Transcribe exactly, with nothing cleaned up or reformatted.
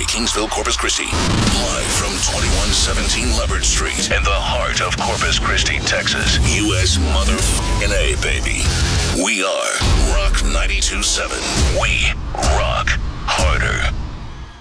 Kingsville, Corpus Christi. Live from twenty-one seventeen Leopard Street in the heart of Corpus Christi, Texas. U S motherfucking A, baby. We are Rock ninety-two point seven. We rock harder.